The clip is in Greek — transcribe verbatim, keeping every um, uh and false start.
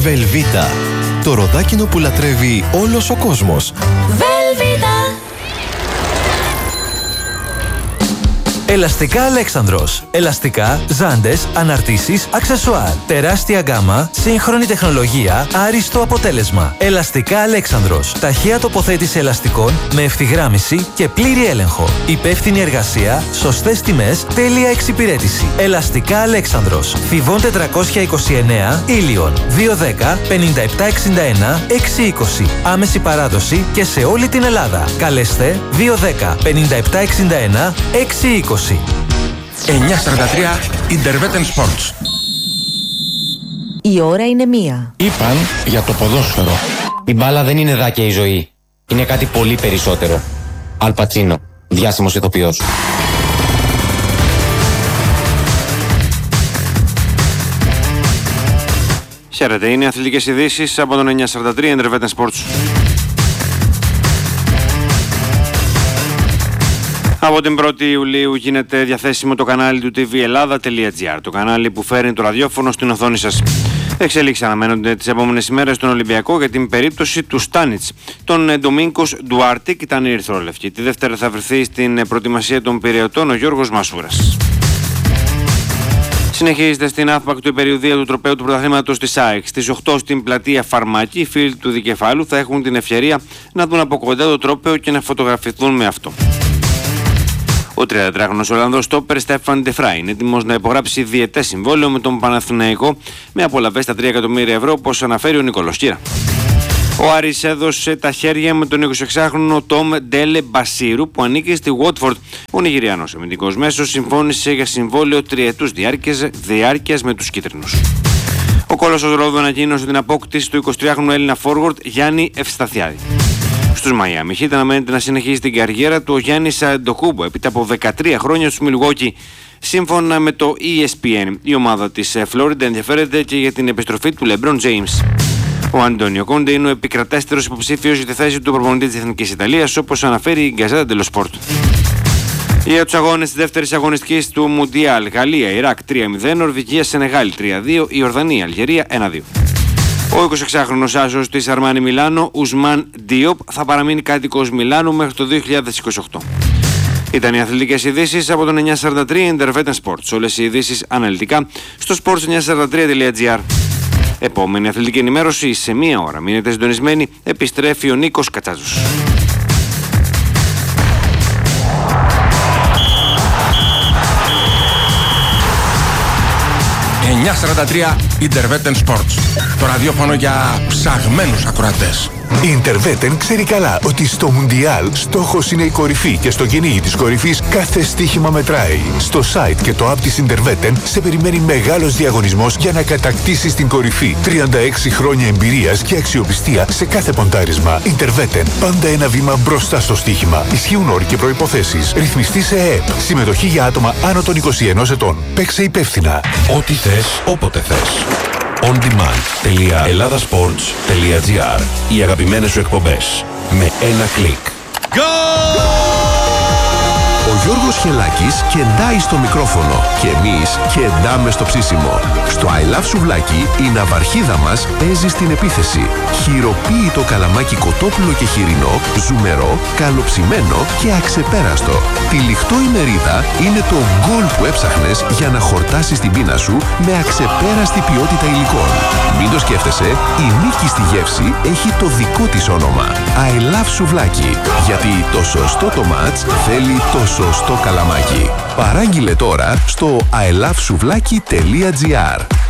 Velveeta. Το ροδάκινο που λατρεύει όλος ο κόσμος. Velveeta. Ελαστικά Αλέξανδρος. Ελαστικά, ζάντες, αναρτήσεις, αξεσουάρ. Τεράστια γκάμα, σύγχρονη τεχνολογία, άριστο αποτέλεσμα. Ελαστικά Αλέξανδρος. Ταχεία τοποθέτηση ελαστικών με ευθυγράμμιση και πλήρη έλεγχο. Υπεύθυνη εργασία, σωστές τιμές, τέλεια εξυπηρέτηση. Ελαστικά Αλέξανδρος. Θηβών τετρακόσια είκοσι εννέα, Ήλιον. δύο δέκα πενήντα επτά εξήντα ένα εξακόσια είκοσι. Άμεση παράδοση και σε όλη την Ελλάδα. Καλέστε δύο δέκα πενήντα επτά εξήντα ένα εξακόσια είκοσι. εννιά σαράντα τρία Intervetten Sports. Η ώρα είναι μία. Είπαν για το ποδόσφαιρο. Η μπάλα δεν είναι δάκια η ζωή. Είναι κάτι πολύ περισσότερο. Αλ Πατσίνο, διάσημος ηθοποιός. Χαίρετε, είναι οι αθλητικές ειδήσεις από τον εννιά σαράντα τρία Intervetten Sports. Από την πρώτη Ιουλίου γίνεται διαθέσιμο το κανάλι του τι βι Ελλάδα τελεία τζι άρ, το κανάλι που φέρνει το ραδιόφωνο στην οθόνη σας. Εξελίξεις αναμένονται τις επόμενες ημέρες στον Ολυμπιακό για την περίπτωση του Στάνιτς. Τον Ντομίνκος Ντουάρτικ ήταν η Ερυθρόλευκη. Τη Δεύτερη θα βρεθεί στην προετοιμασία των Πειραιωτών ο Γιώργος Μασούρας. Συνεχίζεται στην αύπακτο η περιοδία του τροπαίου του πρωταθλήματος της ΑΕΚ. Στις οκτώ στην πλατεία Φαρμάκη, οι φίλοι του Δικεφάλου θα έχουν την ευκαιρία να δουν από κοντά το τρόπαιο και να φωτογραφηθούν με αυτό. Ο τριαντατράχρονος Ολλανδός στόπερ Στέφαν ντε Φράι είναι έτοιμος να υπογράψει διετές συμβόλαιο με τον Παναθηναϊκό με απολαβές στα τρία εκατομμύρια ευρώ, όπως αναφέρει ο Νικόλος Κύρα. Ο Άρης έδωσε τα χέρια με τον εικοσιεξάχρονο Τόμ Ντέλε Μπασίρου που ανήκει στη Watford. Ο Νιγηριανός αμυντικός μέσος συμφώνησε για συμβόλαιο τριετούς διάρκειας, διάρκειας με τους κίτρινους. Ο Κόλοσσος Ρόδου ανακοίνωσε την απόκτηση του εικοσιτριάχρονου Έλληνα forward Γιάννη Ευσταθιάδη. Στους Μαϊάμι Χιτ αναμένεται να συνεχίσει την καριέρα του ο Γιάννης Αντοκούμπο έπειτα από δεκατρία χρόνια στους Μιλγουόκι. Σύμφωνα με το ι ες πι εν, η ομάδα της Φλόριντα ενδιαφέρεται και για την επιστροφή του Λεμπρόν Τζέιμς. Ο Αντώνιο Κόντε είναι ο επικρατέστερος υποψήφιος για τη θέση του προπονητή της Εθνικής Ιταλίας, όπως αναφέρει η Γκαζέτα ντελο Σπορτ. Για τους αγώνες της δεύτερης αγωνιστικής του Μουντιάλ, Γαλλία, Ιράκ τρία μηδέν, Νορβηγία, Σενεγάλη τρία δύο, Ιορδανία, Αλγερία ένα δύο. Ο εικοσιεξάχρονος άσος της Αρμάνι Μιλάνο, Ουσμάν Ντίοπ, θα παραμείνει κάτοικος Μιλάνου μέχρι το δύο χιλιάδες είκοσι οκτώ. Ήταν οι αθλητικές ειδήσεις από τον εννιά σαράντα τρία Intervetten Sports. Όλες οι ειδήσεις αναλυτικά στο σπορτς εννιά σαράντα τρία τελεία τζι άρ. Επόμενη αθλητική ενημέρωση σε μία ώρα. Μείνετε συντονισμένοι, επιστρέφει ο Νίκος Κατσάζος. εννιά σαράντα τρία Intervetten Sports. Το ραδιόφωνο για ψαγμένους ακροατές. Η Intervetten ξέρει καλά ότι στο Μουντιάλ στόχος είναι η κορυφή και στο κυνήγι της κορυφής κάθε στοίχημα μετράει. Στο site και το app της Intervetten σε περιμένει μεγάλος διαγωνισμός για να κατακτήσεις την κορυφή. τριάντα έξι χρόνια εμπειρίας και αξιοπιστία σε κάθε ποντάρισμα. Intervetten, πάντα ένα βήμα μπροστά στο στοίχημα. Ισχύουν όροι και προϋποθέσεις. Ρυθμιστή σε ΕΕΠ. Συμμετοχή για άτομα άνω των είκοσι ενός ετών. Παίξε υπεύθυνα. Ό,τι θες, όποτε θες. on demand τελεία ελλάδασπορτς τελεία τζι άρ. Οι αγαπημένες σου εκπομπές με ένα κλικ. Ο Γιώργος Χελάκης κεντάει στο μικρόφωνο και εμείς κεντάμε στο ψήσιμο. Στο I Love Σουβλάκι η ναυαρχίδα μας παίζει στην επίθεση. Χειροποίητο καλαμάκι κοτόπουλο και χοιρινό, ζουμερό, καλοψημένο και αξεπέραστο. Τυλιχτό η μερίδα είναι το γκολ που έψαχνες για να χορτάσεις την πείνα σου με αξεπέραστη ποιότητα υλικών. Μην το σκέφτεσαι, η νίκη στη γεύση έχει το δικό της όνομα. I Love Σουβλάκι. Γιατί το σωστό το μάτς θέλει το σωστό καλαμάκι. Παράγγειλε τώρα στο άι λαβ σουβλάκι τελεία τζι άρ.